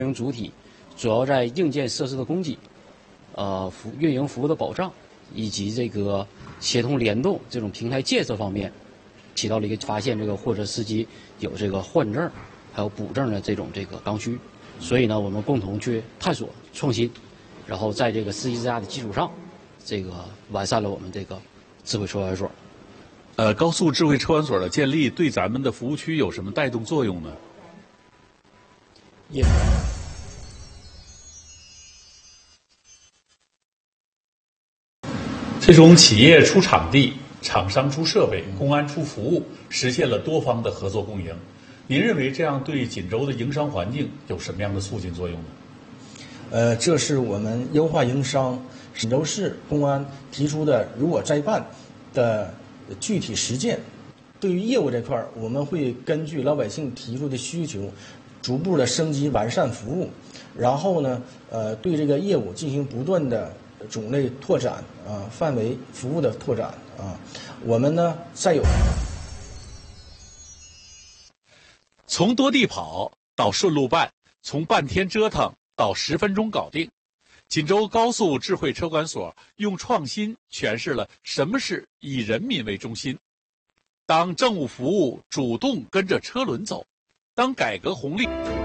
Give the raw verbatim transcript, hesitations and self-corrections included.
营主体主要在硬件设施的供给、呃服运营服务的保障以及这个协同联动这种平台建设方面，起到了一个发现这个货车司机有这个换证还有补证的这种这个刚需。所以呢，我们共同去探索创新，然后在这个司机之家的基础上，这个完善了我们这个智慧车管所。 呃，高速智慧车管所的建立对咱们的服务区有什么带动作用呢？ 也这种企业出场地、厂商出设备、公安出服务，实现了多方的合作共赢。您认为这样对锦州的营商环境有什么样的促进作用呢？ 呃，这是我们优化营商锦州市公安提出的如果再办的具体实践。对于业务这块儿，我们会根据老百姓提出的需求，逐步的升级完善服务，然后呢，呃，对这个业务进行不断的种类拓展啊，范围服务的拓展啊。我们呢，再有从多地跑到顺路办，从半天折腾到十分钟搞定。锦州高速智慧车管所用创新诠释了什么是以人民为中心。当政务服务主动跟着车轮走，当改革红利。